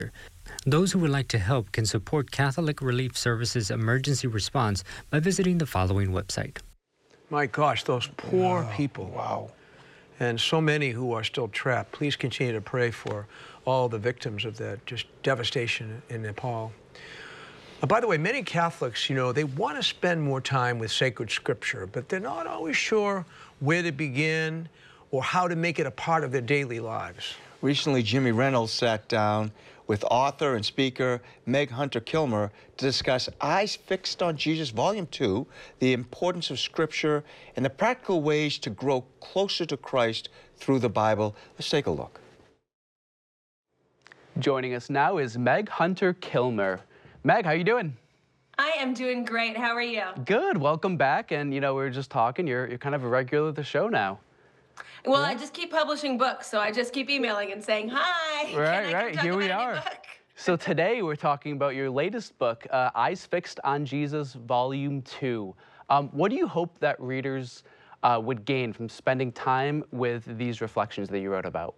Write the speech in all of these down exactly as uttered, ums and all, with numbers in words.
Those who would like to help can support Catholic Relief Services emergency response by visiting the following website. My gosh, those poor Wow. people. Wow. And so many who are still trapped. Please continue to pray for all the victims of that just devastation in Nepal. Uh, by the way, many Catholics, you know, they want to spend more time with sacred scripture, but they're not always sure where to begin or how to make it a part of their daily lives. Recently, Jimmy Reynolds sat down with author and speaker Meg Hunter-Kilmer to discuss Eyes Fixed on Jesus, Volume two, the importance of Scripture and the practical ways to grow closer to Christ through the Bible. Let's take a look. Joining us now is Meg Hunter-Kilmer. Meg, how you doing? I am doing great. How are you? Good. Welcome back. And, you know, we were just talking. You're, you're kind of a regular of the show now. Well, I just keep publishing books, so I just keep emailing and saying, hi, Right, can I come right. talk Here we about a new are. book? So today we're talking about your latest book, uh, Eyes Fixed on Jesus, Volume two. Um, what do you hope that readers uh, would gain from spending time with these reflections that you wrote about?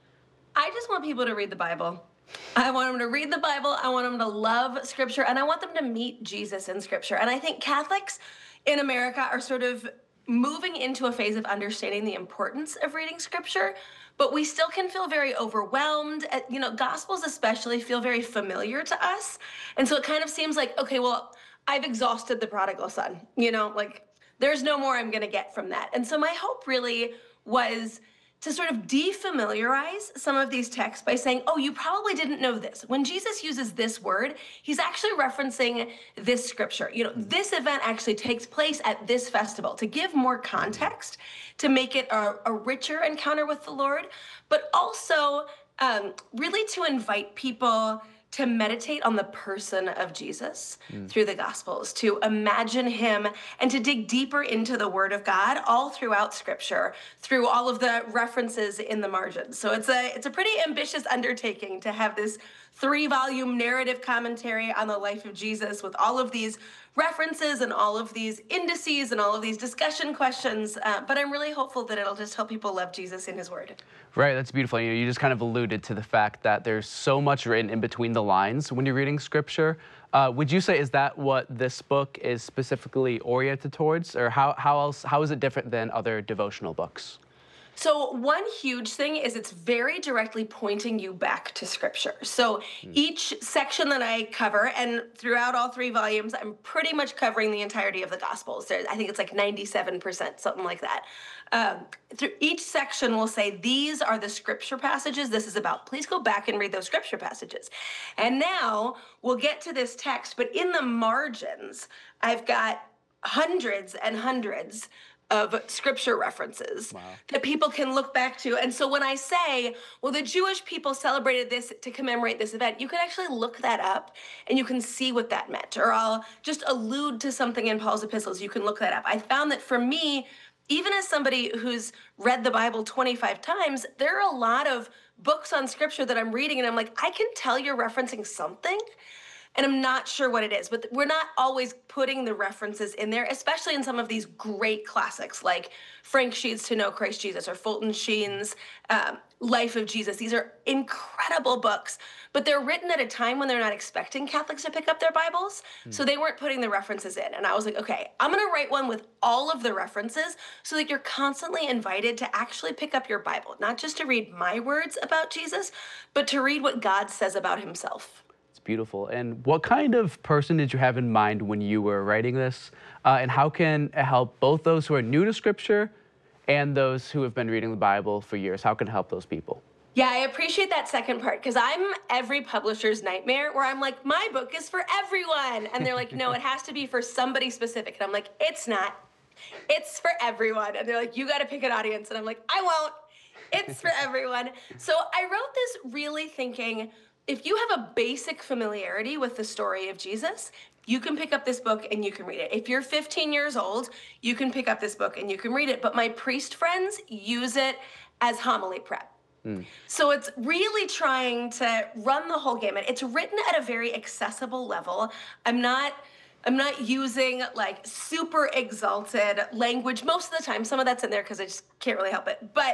I just want people to read the Bible. I want them to read the Bible. I want them to love Scripture, and I want them to meet Jesus in Scripture. And I think Catholics in America are sort of moving into a phase of understanding the importance of reading Scripture, but we still can feel very overwhelmed. Uh, You know, Gospels especially feel very familiar to us. And so it kind of seems like, okay, well, I've exhausted the prodigal son, you know, like there's no more I'm going to get from that. And so my hope really was to sort of defamiliarize some of these texts by saying, oh, you probably didn't know this. When Jesus uses this word, he's actually referencing this scripture. You know, this event actually takes place at this festival to give more context, to make it a, a richer encounter with the Lord, but also um, really to invite people to meditate on the person of Jesus mm. through the Gospels, to imagine him and to dig deeper into the Word of God all throughout Scripture, through all of the references in the margins. So it's a it's a pretty ambitious undertaking to have this three-volume narrative commentary on the life of Jesus with all of these references and all of these indices and all of these discussion questions. Uh, but I'm really hopeful that it'll just help people love Jesus in his Word. Right, that's beautiful. You know, you just kind of alluded to the fact that there's so much written in between the lines when you're reading Scripture. Uh, would you say, is that what this book is specifically oriented towards? Or how, how else, how is it different than other devotional books? So one huge thing is it's very directly pointing you back to Scripture. So mm. each section that I cover, and throughout all three volumes, I'm pretty much covering the entirety of the Gospels. There, I think it's like ninety-seven percent, something like that. Um, through each section will say, these are the Scripture passages this is about. Please go back and read those Scripture passages. And now we'll get to this text, but in the margins, I've got hundreds and hundreds of Scripture references wow. that people can look back to. And so when I say, well, the Jewish people celebrated this to commemorate this event, you can actually look that up and you can see what that meant. Or I'll just allude to something in Paul's epistles, you can look that up. I found that for me, even as somebody who's read the Bible twenty-five times, there are a lot of books on Scripture that I'm reading and I'm like, I can tell you're referencing something, and I'm not sure what it is, but we're not always putting the references in there, especially in some of these great classics like Frank Sheed's To Know Christ Jesus or Fulton Sheen's um, Life of Jesus. These are incredible books, but they're written at a time when they're not expecting Catholics to pick up their Bibles, mm. so they weren't putting the references in. And I was like, okay, I'm gonna write one with all of the references so that you're constantly invited to actually pick up your Bible, not just to read my words about Jesus, but to read what God says about himself. Beautiful. And what kind of person did you have in mind when you were writing this? Uh, and how can it help both those who are new to Scripture and those who have been reading the Bible for years? How can it help those people? Yeah, I appreciate that second part because I'm every publisher's nightmare where I'm like, my book is for everyone. And they're like, no, it has to be for somebody specific. And I'm like, it's not. It's for everyone. And they're like, you got to pick an audience. And I'm like, I won't. It's for everyone. So I wrote this really thinking, if you have a basic familiarity with the story of Jesus, you can pick up this book and you can read it. If you're fifteen years old, you can pick up this book and you can read it. But my priest friends use it as homily prep. Mm. So it's really trying to run the whole gamut. It's written at a very accessible level. I'm not I'm not using like super exalted language most of the time. Some of that's in there because I just can't really help it. But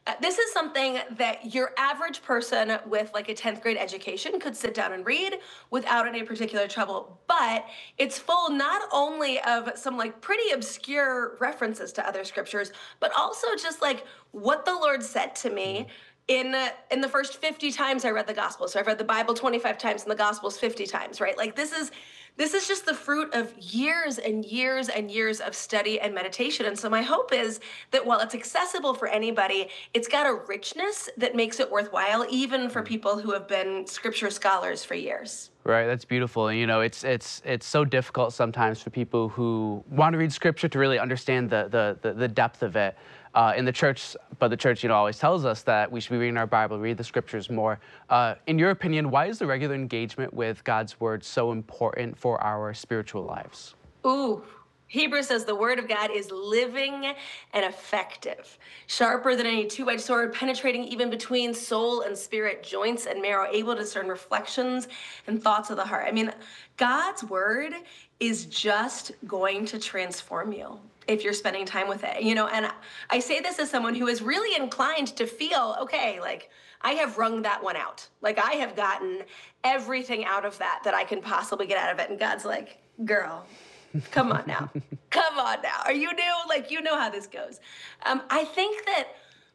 Uh, this is something that your average person with like a tenth grade education could sit down and read without any particular trouble. But it's full not only of some like pretty obscure references to other scriptures, but also just like what the Lord said to me in uh, in the first fifty times I read the gospel. So I've read the Bible twenty-five times and the gospels fifty times, right? Like this is this is just the fruit of years and years and years of study and meditation. And so my hope is that while it's accessible for anybody, it's got a richness that makes it worthwhile, even for people who have been scripture scholars for years. Right, that's beautiful. And, you know, it's it's it's so difficult sometimes for people who want to read scripture to really understand the the the, the depth of it. Uh, in the church, but the church, you know, always tells us that we should be reading our Bible, read the scriptures more. Uh, in your opinion, why is the regular engagement with God's word so important for our spiritual lives? Ooh. Hebrews says the word of God is living and effective, sharper than any two-edged sword, penetrating even between soul and spirit, joints and marrow, able to discern reflections and thoughts of the heart. I mean, God's word is just going to transform you if you're spending time with it, you know, and I say this as someone who is really inclined to feel, okay, like I have wrung that one out. Like I have gotten everything out of that that I can possibly get out of it. And God's like, girl, come on now. Come on now. Are you new? Like, you know how this goes. Um, I think that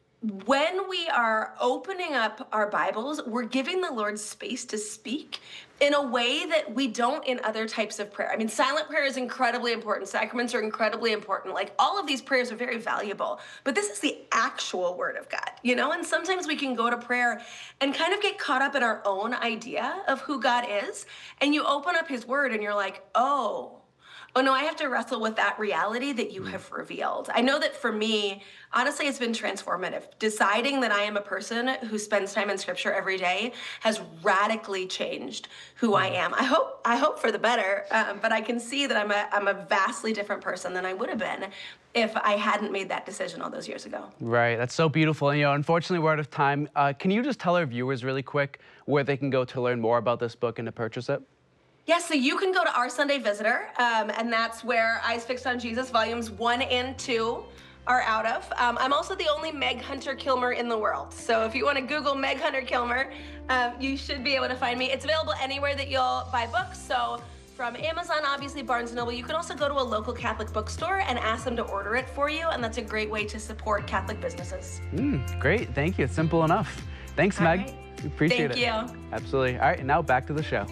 when we are opening up our Bibles, we're giving the Lord space to speak in a way that we don't in other types of prayer. I mean, silent prayer is incredibly important. Sacraments are incredibly important. Like, all of these prayers are very valuable. But this is the actual word of God, you know? And sometimes we can go to prayer and kind of get caught up in our own idea of who God is. And you open up his word and you're like, oh, oh no, I have to wrestle with that reality that you have revealed. I know that for me, honestly, it's been transformative. Deciding that I am a person who spends time in scripture every day has radically changed who I am. I hope I hope for the better, um, but I can see that I'm a, I'm a vastly different person than I would have been if I hadn't made that decision all those years ago. Right, that's so beautiful. And, you know, unfortunately, we're out of time. Uh, can you just tell our viewers really quick where they can go to learn more about this book and to purchase it? Yeah, so you can go to Our Sunday Visitor, um, and that's where Eyes Fixed on Jesus volumes one and two are out of. Um, I'm also the only Meg Hunter Kilmer in the world. So if you want to Google Meg Hunter Kilmer, um, you should be able to find me. It's available anywhere that you'll buy books. So from Amazon, obviously, Barnes and Noble. You can also go to a local Catholic bookstore and ask them to order it for you, and that's a great way to support Catholic businesses. Mm, great, thank you. It's simple enough. Thanks, All Meg. right. We appreciate Thank it. Thank you. Absolutely. All right, and now back to the show.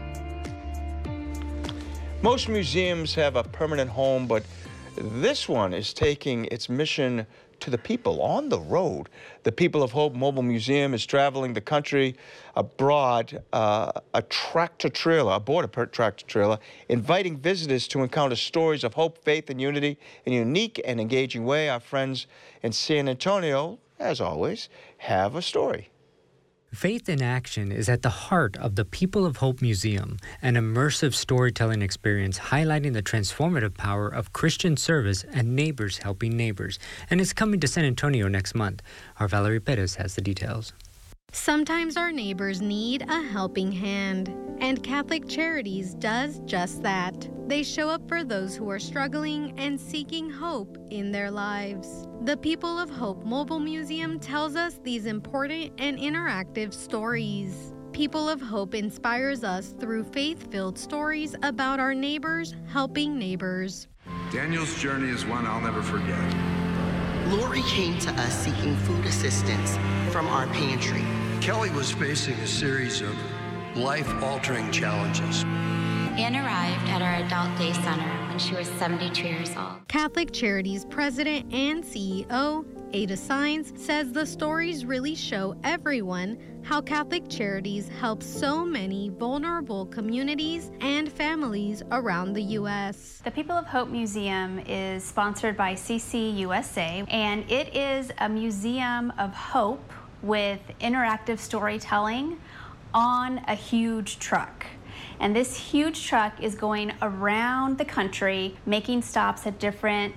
Most museums have a permanent home, but this one is taking its mission to the people on the road. The People of Hope Mobile Museum is traveling the country abroad, uh, a tractor trailer, aboard a tractor trailer, inviting visitors to encounter stories of hope, faith, and unity in a unique and engaging way. Our friends in San Antonio, as always, have a story. Faith in Action is at the heart of the People of Hope Museum, an immersive storytelling experience highlighting the transformative power of Christian service and neighbors helping neighbors, and is coming to San Antonio next month. Our Valerie Perez has the details. Sometimes our neighbors need a helping hand, and Catholic Charities does just that. They show up for those who are struggling and seeking hope in their lives. The People of Hope Mobile Museum tells us these important and interactive stories. People of Hope inspires us through faith-filled stories about our neighbors helping neighbors. Daniel's journey is one I'll never forget. Lori came to us seeking food assistance from our pantry. Kelly was facing a series of life-altering challenges. Anne arrived at our adult day center when she was seventy-two years old. Catholic Charities President and C E O, Ada Sines, says the stories really show everyone how Catholic Charities help so many vulnerable communities and families around the U S The People of Hope Museum is sponsored by C C U S A, and it is a museum of hope with interactive storytelling on a huge truck. And this huge truck is going around the country, making stops at different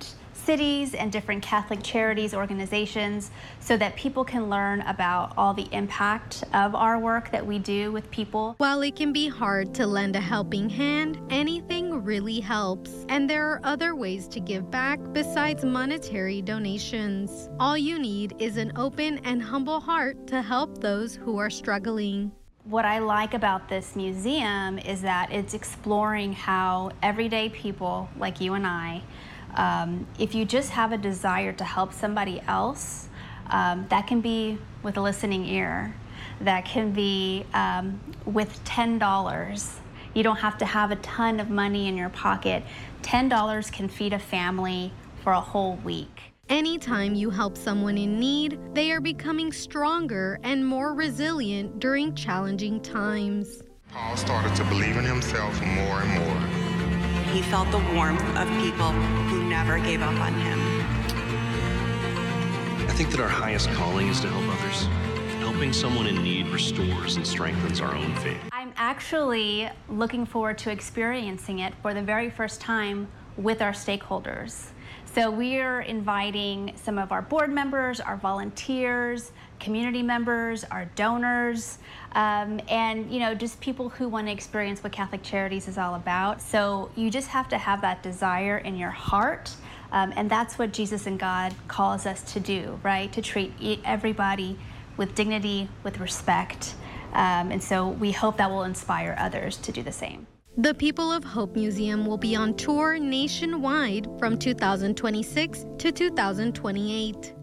cities and different Catholic charities, organizations, so that people can learn about all the impact of our work that we do with people. While it can be hard to lend a helping hand, anything really helps. And there are other ways to give back besides monetary donations. All you need is an open and humble heart to help those who are struggling. What I like about this museum is that it's exploring how everyday people like you and I, um, if you just have a desire to help somebody else, um, that can be with a listening ear, that can be um, with ten dollars. You don't have to have a ton of money in your pocket. ten dollars can feed a family for a whole week. Anytime you help someone in need, they are becoming stronger and more resilient during challenging times. Paul started to believe in himself more and more. He felt the warmth of people who never gave up on him. I think that our highest calling is to help others. Helping someone in need restores and strengthens our own faith. I'm actually looking forward to experiencing it for the very first time with our stakeholders. So we're inviting some of our board members, our volunteers, community members, our donors, um, and you know, just people who want to experience what Catholic Charities is all about. So you just have to have that desire in your heart, um, and that's what Jesus and God calls us to do, right? To treat everybody with dignity, with respect, um, and so we hope that will inspire others to do the same. The People of Hope Museum will be on tour nationwide from two thousand twenty-six to two thousand twenty-eight.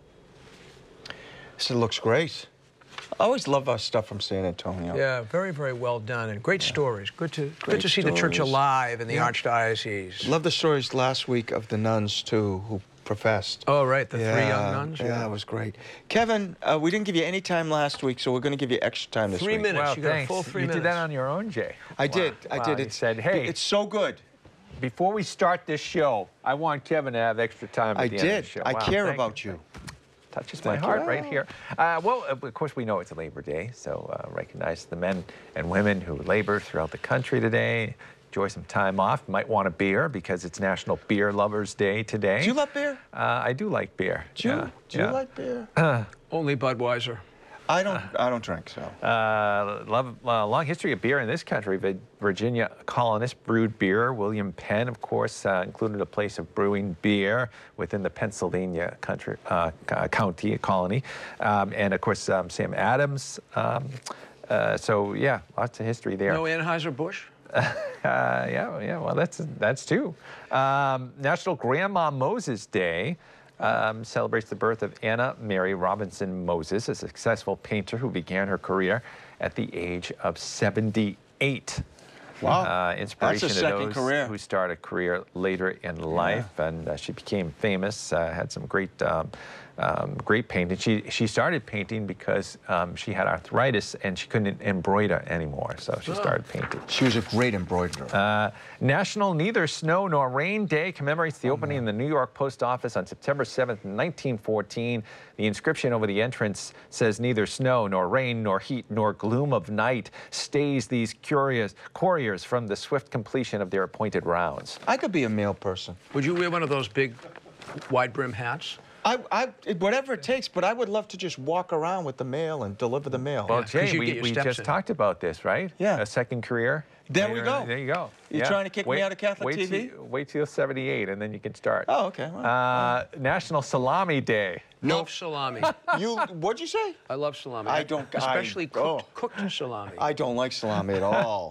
This looks great. I always love our stuff from San Antonio. Yeah, very, very well done, and great yeah. stories. Good to great good to see stories. the church alive in the yeah. Archdiocese. Love the stories last week of the nuns too, who professed. Oh, right, the yeah, three young nuns. Yeah, yeah, it was great. Kevin, uh, we didn't give you any time last week, so we're going to give you extra time this three week. Three minutes. Well, you got thanks. a full three you minutes. You did that on your own, Jay. I wow. did. I wow, did. It said, hey, it's so good. Before we start this show, I want Kevin to have extra time at I the did. end of the show. I wow, care about you. you. Touches Thank my heart you. right here. Uh, well, of course, we know it's Labor Day, so uh, recognize the men and women who labor throughout the country today. Enjoy some time off. Might want a beer because it's National Beer Lovers Day today. Do you love beer? Uh, I do like beer. Do you, yeah. do yeah. you like beer? Uh, Only Budweiser. I don't. I don't drink. So. Uh, love, uh, long history of beer in this country. Virginia colonists brewed beer. William Penn, of course, uh, included a place of brewing beer within the Pennsylvania country, uh, county colony, um, and of course um, Sam Adams. Um, uh, so yeah, lots of history there. No Anheuser-Busch? Uh, yeah, yeah. Well, that's that's too. Um, National Grandma Moses Day. Um, celebrates the birth of Anna Mary Robinson Moses, a successful painter who began her career at the age of seventy-eight. Wow. Uh, inspiration That's a second to those career. who start a career later in life, yeah. and uh, she became famous. Uh, had some great, um, um, great painting. She she started painting because um, she had arthritis and she couldn't embroider anymore, so she oh. started painting. She was a great embroiderer. Uh, National Neither Snow Nor Rain Day commemorates the oh, opening man. in the New York Post Office on September seventh, nineteen fourteen. The inscription over the entrance says, "Neither snow, nor rain, nor heat, nor gloom of night stays these curious couriers from the swift completion of their appointed rounds." I could be a mail person. Would you wear one of those big wide brim hats? I, I, whatever it takes, but I would love to just walk around with the mail and deliver the mail. Well, yeah, Jay, we, we just in. talked about this, right? Yeah. A second career. There Later, we go. There you go. You're yeah. trying to kick wait, me out of Catholic wait T V? Till, wait till seventy-eight, and then you can start. Oh, okay. Well, uh, National Salami Day. Love nope. salami. You, what'd you say? I love salami. I don't. Especially I, cooked, oh. cooked salami. I don't like salami at all.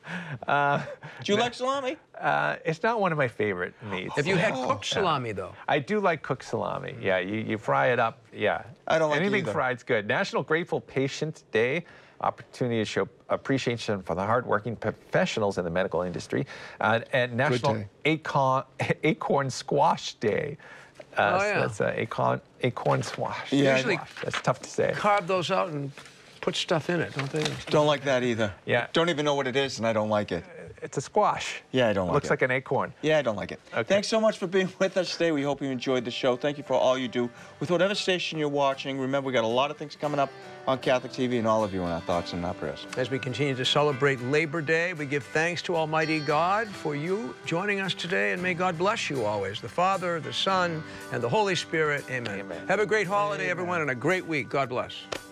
Uh, Do you like salami? Uh, it's not one of my favorite meats. Have you had cooked salami, though? I do like cooked salami. Yeah, you, you fry it up. Yeah. I don't like Anything either. fried's good. National Grateful Patient Day. Opportunity to show appreciation for the hardworking professionals in the medical industry. Uh, and National Acorn, Acorn Squash Day. Uh, oh, yeah. So that's uh, acorn, acorn squash. Yeah, usually that's tough to say. Carve those out and put stuff in it, don't they? Don't like that either. Yeah. Don't even know what it is, and I don't like it. it's a squash. Yeah, I don't like Looks it. like an acorn. Yeah, I don't like it. Okay. Thanks so much for being with us today. We hope you enjoyed the show. Thank you for all you do with whatever station you're watching. Remember, we got a lot of things coming up on Catholic T V, and all of you in our thoughts and our prayers. As we continue to celebrate Labor Day, we give thanks to Almighty God for you joining us today, and may God bless you always, the Father, the Son, and the Holy Spirit. Amen. Amen. Have a great holiday, Amen. everyone, and a great week. God bless.